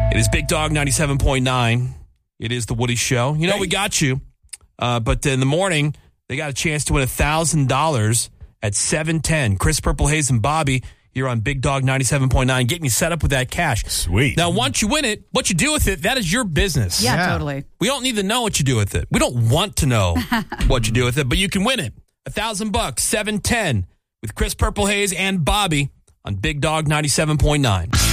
It is Big Dog 97.9. It is the Woody Show. You know, we got you. But in the morning, they got a chance to win $1,000 at 7:10. Chris Purple-Hayes and Bobby here on Big Dog 97.9, getting you set up with that cash. Sweet. Now, once you win it, what you do with it, that is your business. Yeah, totally. We don't need to know what you do with it. We don't want to know what you do with it, but you can win it. $1,000, 7:10 with Chris Purple-Hayes and Bobby on Big Dog 97.9.